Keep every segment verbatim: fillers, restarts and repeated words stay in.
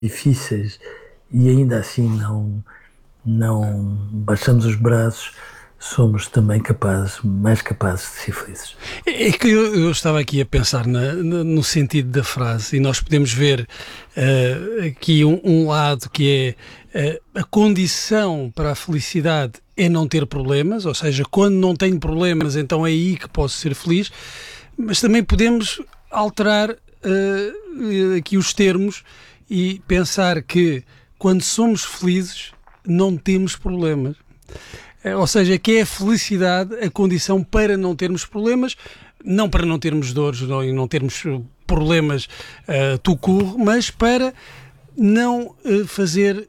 difíceis e ainda assim não, não baixamos os braços, somos também capazes, mais capazes de ser felizes. É que eu, eu estava aqui a pensar na, na, no sentido da frase, e nós podemos ver uh, aqui um, um lado que é uh, a condição para a felicidade é não ter problemas, ou seja, quando não tenho problemas, então é aí que posso ser feliz, mas também podemos alterar uh, aqui os termos e pensar que quando somos felizes não temos problemas. Ou seja, que é a felicidade a condição para não termos problemas, não para não termos dores e não termos problemas uh, tout court, mas para não uh, fazer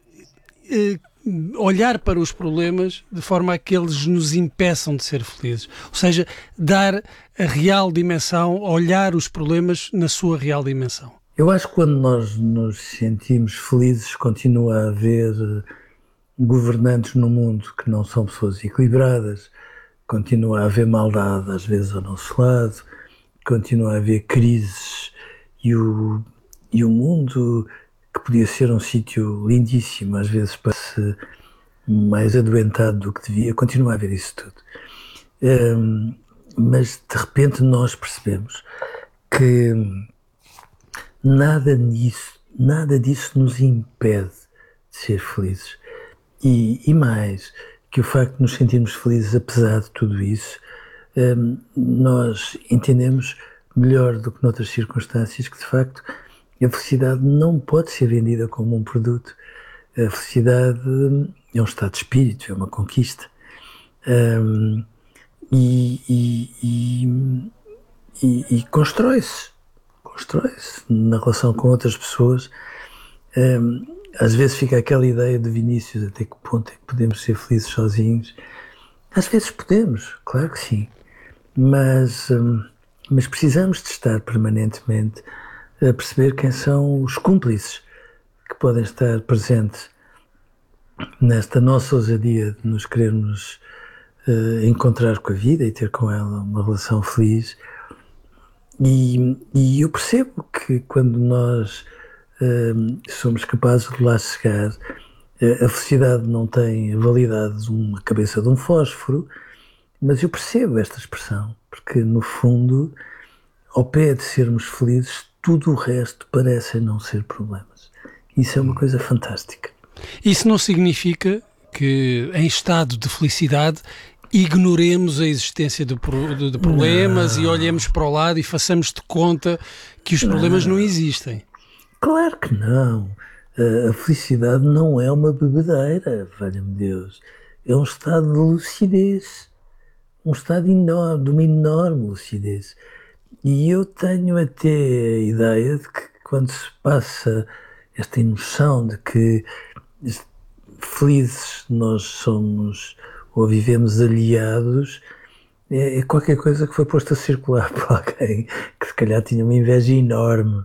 uh, olhar para os problemas de forma a que eles nos impeçam de ser felizes. Ou seja, dar a real dimensão, olhar os problemas na sua real dimensão. Eu acho que quando nós nos sentimos felizes continua a haver governantes no mundo que não são pessoas equilibradas, continua a haver maldade às vezes ao nosso lado, continua a haver crises e o, e o mundo, que podia ser um sítio lindíssimo, às vezes parece mais adoentado do que devia, continua a haver isso tudo. Um, mas de repente nós percebemos que nada disso, nada disso nos impede de ser felizes. E, e mais, que o facto de nos sentirmos felizes apesar de tudo isso, um, nós entendemos melhor do que noutras circunstâncias que de facto a felicidade não pode ser vendida como um produto. A felicidade é um estado de espírito, é uma conquista. Um, e, e, e, e, e constrói-se, constrói-se na relação com outras pessoas. Um, às vezes fica aquela ideia de Vinícius, até que ponto é que podemos ser felizes sozinhos? Às vezes podemos, claro que sim, mas, um, mas precisamos de estar permanentemente a perceber quem são os cúmplices que podem estar presentes nesta nossa ousadia de nos querermos uh, encontrar com a vida e ter com ela uma relação feliz. E, e eu percebo que quando nós uh, somos capazes de lá chegar, uh, a felicidade não tem a validade de uma cabeça de um fósforo, mas eu percebo esta expressão, porque no fundo, ao pé de sermos felizes, tudo o resto parece não ser problemas. Isso é uma coisa fantástica. Isso não significa que, em estado de felicidade, ignoremos a existência de, de, de problemas não. E olhemos para o lado e façamos de conta que os problemas não, não existem. Claro que não. A felicidade não é uma bebedeira, valha-me Deus. É um estado de lucidez. Um estado enorme, de uma enorme lucidez. E eu tenho até a ideia de que quando se passa esta emoção de que felizes nós somos ou vivemos aliados, é, é qualquer coisa que foi posto a circular por alguém que se calhar tinha uma inveja enorme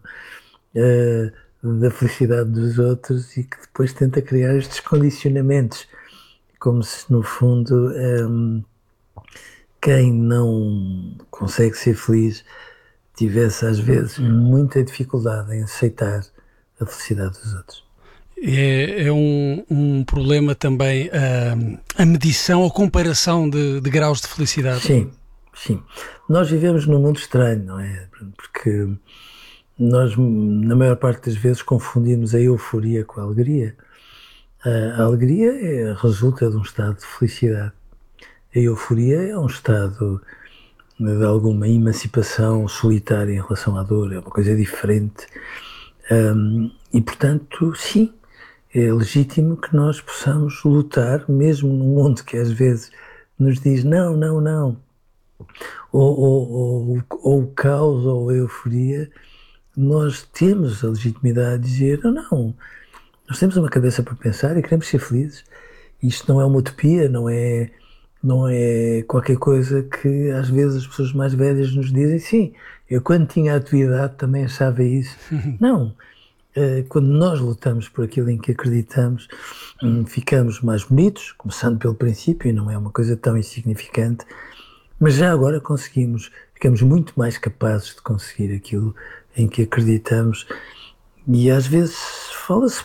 uh, da felicidade dos outros e que depois tenta criar estes condicionamentos, como se no fundo um, quem não consegue ser feliz tivesse às vezes muita dificuldade em aceitar a felicidade dos outros. É, é um, um problema também a, a medição, a comparação de, de graus de felicidade. Sim, sim. Nós vivemos num mundo estranho, não é? Porque nós, na maior parte das vezes, confundimos a euforia com a alegria. A alegria é, resulta de um estado de felicidade. A euforia é um estado de alguma emancipação solitária em relação à dor, é uma coisa diferente. Um, e, portanto, sim, é legítimo que nós possamos lutar, mesmo num mundo que às vezes nos diz não, não, não. Ou, ou, ou, ou o caos ou a euforia, nós temos a legitimidade de dizer não, não. Nós temos uma cabeça para pensar e queremos ser felizes. Isto não é uma utopia, não é, não é qualquer coisa que às vezes as pessoas mais velhas nos dizem. Sim, eu quando tinha a tua idade também achava isso. Não. Quando nós lutamos por aquilo em que acreditamos, ficamos mais bonitos, começando pelo princípio, e não é uma coisa tão insignificante, mas já agora conseguimos, ficamos muito mais capazes de conseguir aquilo em que acreditamos, E às vezes fala-se